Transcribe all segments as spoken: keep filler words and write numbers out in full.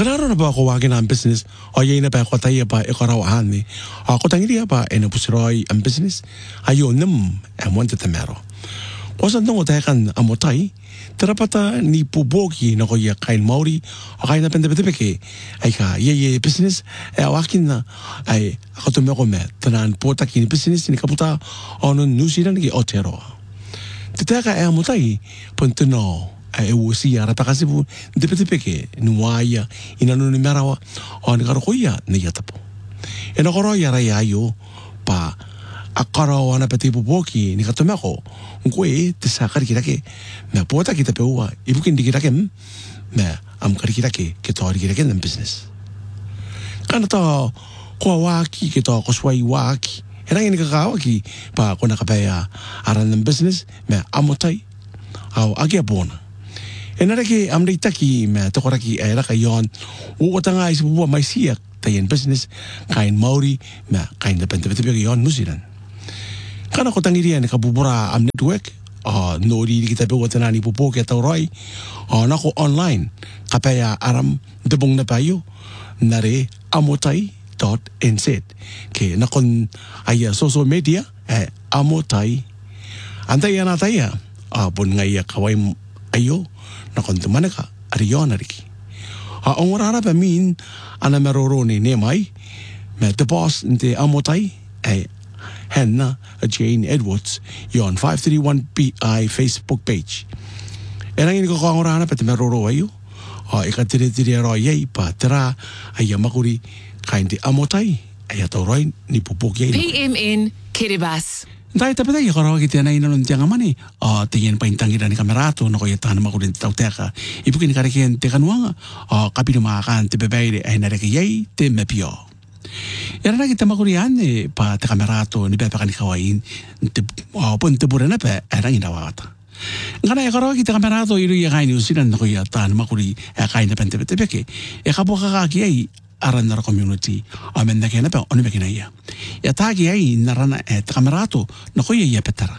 Kalaro na ba ako wagin ang business o yay na ba ako tayo ba ikarawahan ni ako tangiri ba e napusiroy ang business ayo nem ang wanta tamero. Wasan nung otakan amotay terapata ni pubogi na ko ya kain Maori o kain na pendepetepeke ay ka yay business e wakin na ay ako tumeko me tanan pota kini business ni kaputa ono New Zealand ki otero. Titaka e amotay punto no e usi ya rata kasi bu depetepeke nuaya inanu ni merawa o ni karoya ni yatapo e no koroya ra yayo pa akaro ana peti buboki ni katomeko ngwe tisakar kirake me pota kita pewa ibukin dikirake me am kar kirake ke tori kirake nan business kana to ko waki ke to ko swai waki era ni kakawaki pa ko nakapaya aran nan business me amotai au age bona enara ke amri taki me to koraki era ka yon u tanga is bu mai siak tayen business kain Maori me kain depende bete yon New Zealand kana ko tangiria ni kabubura am network ah no di kita be wotana ni popo ke tawroi ah na ko online kapaya aram debong na payo nare amotai dot n z ke na kon aya social media eh amotai anta yana taya ah bon ngaya kawai ayo na kontumana ka ariyon ariki. Ha ongorara pa min ana meroroni ne mai me the boss nte amotai ay henna Jane Edwards yon five thirty-one B I Facebook page. Erang ini ko ongorara pa te meroro ayo. Ha ikatire tire ro yei pa tera ay makuri kainti amotai ay atoroi ni pupuki. P M N Kiribati. Dai tapi tadi kalau kita na ina nuntiang amani, ah tingin pa intangi dari kamerato, no kaya tahan makurin tau teka, ibu kini kare kian teka nuanga, ah kapino makan te bebeire ay nare kiyay te mepio. Yara na kita makurian eh pa te kamerato ni bebekan kawain, te ah pun te burena pe ay nang inawata. Ngana kalau kita kamerato iru ya kain usiran no kaya tahan makuri ay kain te pente te beke, e kapo kakakiyay aran nar community amen da kena pe onu be kena ya ya tagi ai narana e kamerato no ko ya petara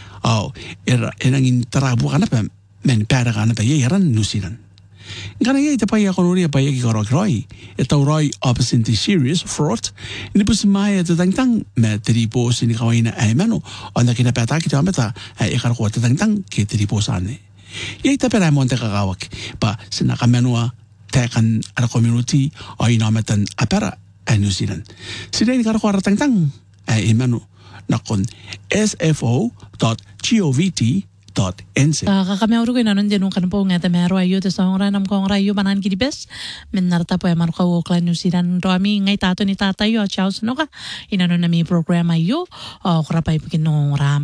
au era enangin tarabu kana pe men para kana pe ya ran nusiran ngana ya te pa ya konori pa ya ki koro kroi e tauroi opposite serious fraud ni pus mai te tang tang me tri pos ni kawaina ai mano ona kena pe ta ki ta meta e kar ko te tang tang ke tri posane ya te pera monte kakawak pa sina kamenua tekan ala community o inamatan apara a New Zealand. Sila ni karo kwarta tang tang ay imano nakon s f o dot govt dot n z. Kami auro ko nanon dinong kan po nga tamero ayo te sa ora nam kong rayo banan kiribes men narta po ay marko klan New Zealand rami ngay tato ni tatayo at chaos no ka inanon na mi program ayo o kurapay pikin nong ram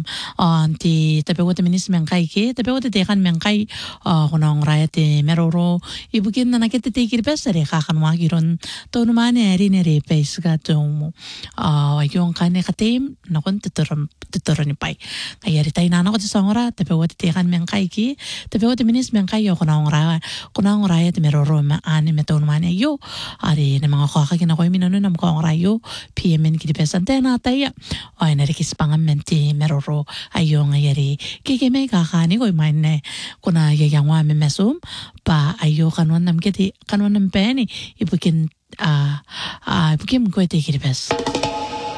anti tape wote minis mengkai ke tape wote tekan mengkai kunong raya te meroro ibukin na nakete te kiribes re kakan wagiron to naman eri ne re pes ga to ayong kane katem nakon tuturam tuturan ni pai kaya ritay na ako sa ora tape wote tekan mengkai ki tape wote minis mengkai yo kunong raya kunong raya te meroro ma ani meto naman ayo ari na mga kakakin ako minano na mga rayo P M N kiribes antena tayo ay narikis pangamenti meroro ayo ngayari kikime kakani ko imain kuna yayangwa me mesum pa ayo kanwan nam kiti kanwan nam peni ibukin ah ah ibukin ko te kiribes.